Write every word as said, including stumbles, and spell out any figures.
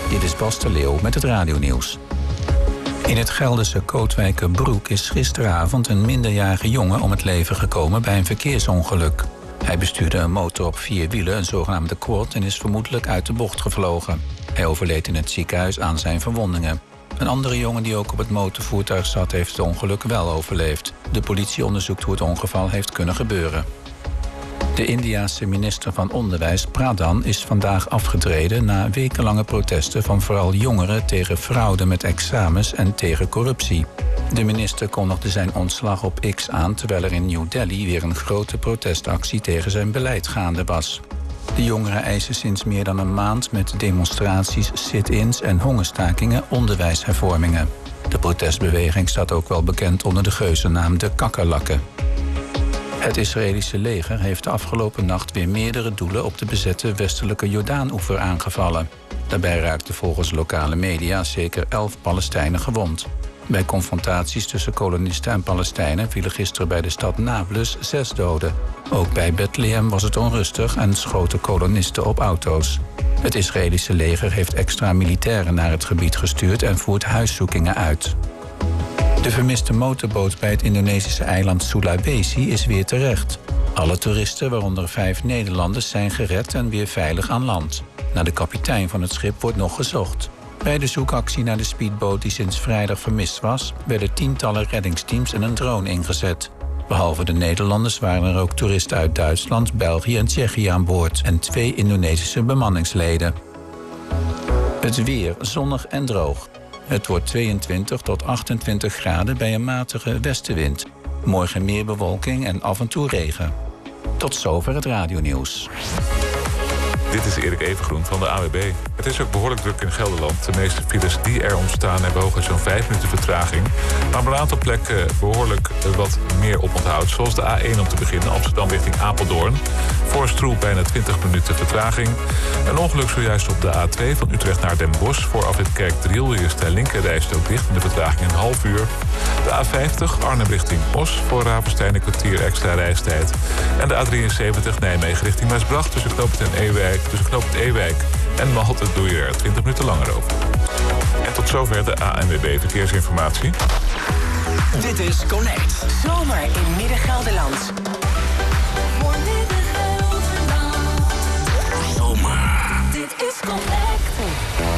Dit is Bas de Leeuw met het radionieuws. In het Gelderse Kootwijkerbroek is gisteravond een minderjarige jongen om het leven gekomen bij een verkeersongeluk. Hij bestuurde een motor op vier wielen, een zogenaamde quad, en is vermoedelijk uit de bocht gevlogen. Hij overleed in het ziekenhuis aan zijn verwondingen. Een andere jongen die ook op het motorvoertuig zat, heeft het ongeluk wel overleefd. De politie onderzoekt hoe het ongeval heeft kunnen gebeuren. De Indiase minister van Onderwijs, Pradhan, is vandaag afgetreden na wekenlange protesten van vooral jongeren tegen fraude met examens en tegen corruptie. De minister kondigde zijn ontslag op X aan, terwijl er in New Delhi weer een grote protestactie tegen zijn beleid gaande was. De jongeren eisen sinds meer dan een maand met demonstraties, sit-ins en hongerstakingen onderwijshervormingen. De protestbeweging staat ook wel bekend onder de geuzennaam de kakkerlakken. Het Israëlische leger heeft de afgelopen nacht weer meerdere doelen op de bezette westelijke Jordaan-oever aangevallen. Daarbij raakten volgens lokale media zeker elf Palestijnen gewond. Bij confrontaties tussen kolonisten en Palestijnen vielen gisteren bij de stad Nablus zes doden. Ook bij Bethlehem was het onrustig en schoten kolonisten op auto's. Het Israëlische leger heeft extra militairen naar het gebied gestuurd en voert huiszoekingen uit. De vermiste motorboot bij het Indonesische eiland Sulawesi is weer terecht. Alle toeristen, waaronder vijf Nederlanders, zijn gered en weer veilig aan land. Naar de kapitein van het schip wordt nog gezocht. Bij de zoekactie naar de speedboot die sinds vrijdag vermist was, werden tientallen reddingsteams en een drone ingezet. Behalve de Nederlanders waren er ook toeristen uit Duitsland, België en Tsjechië aan boord en twee Indonesische bemanningsleden. Het weer zonnig en droog. Het wordt tweeëntwintig tot achtentwintig graden bij een matige westenwind. Morgen meer bewolking en af en toe regen. Tot zover het radionieuws. Dit is Erik Evengroen van de A W B. Het is ook behoorlijk druk in Gelderland. De meeste files die er ontstaan hebben hooguit zo'n vijf minuten vertraging. Maar op een aantal plekken behoorlijk wat meer oponthoud. Zoals de A één om te beginnen, Amsterdam richting Apeldoorn. Voor Stroe bijna twintig minuten vertraging. Een ongeluk zojuist op de A twee van Utrecht naar Den Bosch. Voor afrit Kerkdriel is de linkerrijstrook dicht en de vertraging een half uur. De A vijftig Arnhem richting Os. Voor Ravenstein een kwartier extra reistijd. En de A drieënzeventig Nijmegen richting Maasbracht tussen Knoopend en Ewijk. Tussen Knoopend Ewijk en Malte doe je er twintig minuten langer over. En tot zover de A N W B Verkeersinformatie. Dit is Connect. Zomer in Midden-Gelderland. Voor Midden-Gelderland. Zomer. Dit is Connect.